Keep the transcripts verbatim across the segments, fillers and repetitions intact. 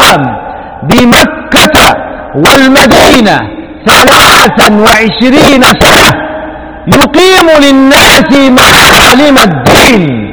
والسلام بمكة والمدينة ثلاثا وعشرين سنة يقيم للناس معالم الدين،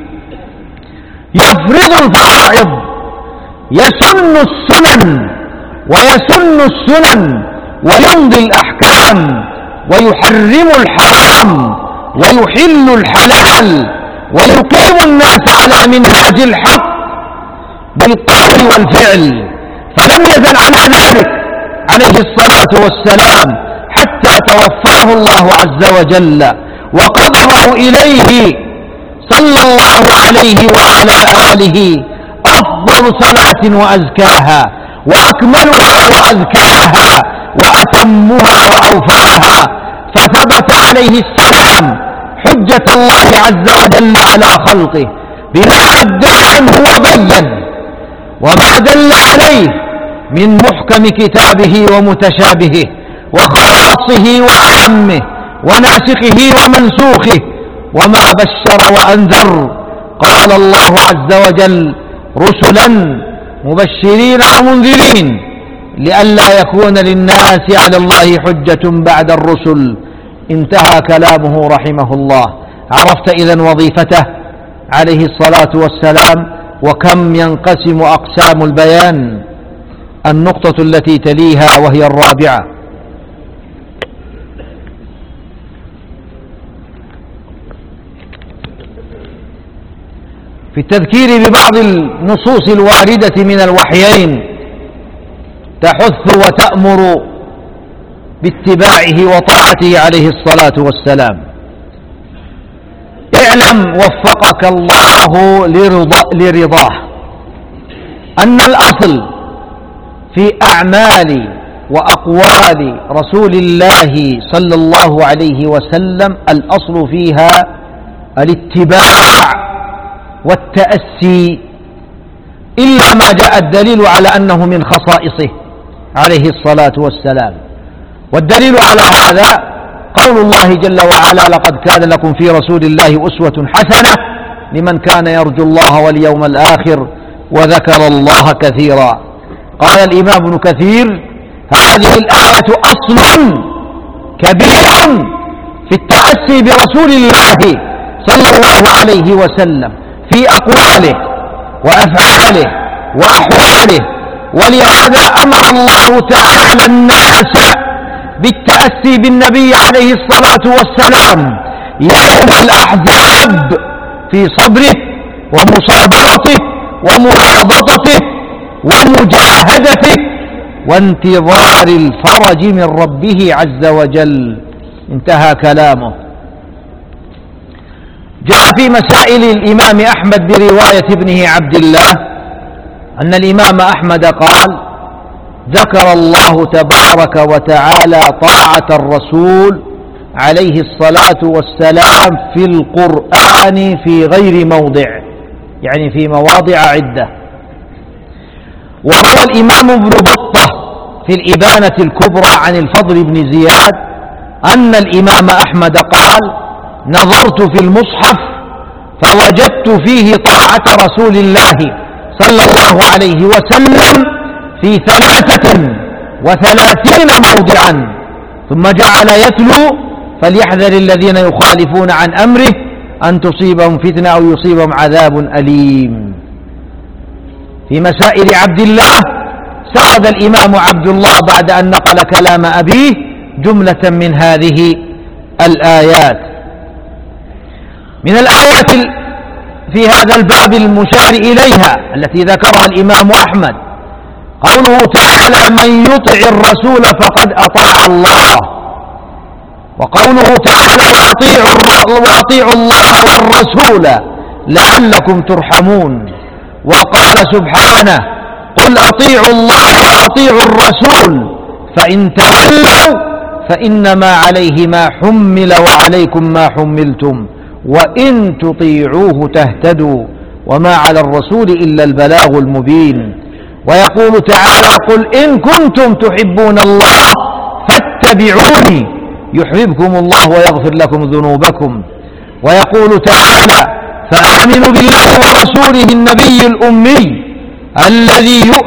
يفرض الفرائض، يسن السنن ويسن السنن ويمضي الأحكام، ويحرم الحرام ويحل الحلال، ويقيم الناس على منهاج الحق بالقول والفعل. فلم يزل على ذلك عليه الصلاة والسلام حتى توفاه الله عز وجل، وقبضه إليه صلى الله عليه وعلى آله أفضل صلاة وأزكاها وأكملها وأذكاها وأتمها وأوفاها. فثبت عليه السلام حجة الله عز وجل على خلقه بما أدى هو بين، وما دل عليه من محكم كتابه ومتشابهه وخاصه وعامه وناسخه ومنسوخه، وما بشر وأنذر. قال الله عز وجل: رسلا مبشرين ومنذرين لئلا يكون للناس على الله حجة بعد الرسل. انتهى كلامه رحمه الله. عرفت إذن وظيفته عليه الصلاة والسلام وكم ينقسم أقسام البيان. النقطة التي تليها وهي الرابعة: في التذكير ببعض النصوص الواردة من الوحيين تحث وتأمر باتباعه وطاعته عليه الصلاة والسلام. اعلم وفقك الله لرضاه أن الأصل في أعمال وأقوال رسول الله صلى الله عليه وسلم الأصل فيها الاتباع والتأسي، إلا ما جاء الدليل على أنه من خصائصه عليه الصلاة والسلام. والدليل على هذا قول الله جل وعلا: لقد كان لكم في رسول الله أسوة حسنة لمن كان يرجو الله واليوم الآخر وذكر الله كثيرا. قال الإمام ابن كثير: هذه الآية أصل كبير في التأسي برسول الله صلى الله عليه وسلم في أقواله وأفعاله وأحواله، ولهذا أمر الله تعالى الناس بالتأسي بالنبي عليه الصلاة والسلام يوم الأحزاب في صبره ومصابرته ومرابطته ومجاهدته وانتظار الفرج من ربه عز وجل. انتهى كلامه. جاء في مسائل الإمام أحمد برواية ابنه عبد الله أن الإمام أحمد قال: ذكر الله تبارك وتعالى طاعة الرسول عليه الصلاة والسلام في القرآن في غير موضع، يعني في مواضع عدة. وروى الإمام ابن بطة في الإبانة الكبرى عن الفضل بن زياد أن الإمام أحمد قال: نظرت في المصحف فوجدت فيه طاعة رسول الله صلى الله عليه وسلم في ثلاثة وثلاثين موضعا، ثم جعل يتلو: فليحذر الذين يخالفون عن أمره أن تصيبهم فتنة أو يصيبهم عذاب أليم. في مسائل عبد الله سرد الإمام عبد الله بعد أن نقل كلام أبيه جملة من هذه الآيات. من الآيات في هذا الباب المشار إليها التي ذكرها الإمام أحمد قوله تعالى: من يطع الرسول فقد أطاع الله، وقوله تعالى: وأطيعوا الله والرسول لعلكم ترحمون. وقال سبحانه: قل أطيعوا الله وأطيعوا الرسول فإن تولوا فإنما عليه ما حمل وعليكم ما حملتم وإن تطيعوه تهتدوا وما على الرسول إلا البلاغ المبين. ويقول تعالى: قل إن كنتم تحبون الله فاتبعوني يحببكم الله ويغفر لكم ذنوبكم. ويقول تعالى: فآمنوا بالله ورسوله النبي الأمي الذي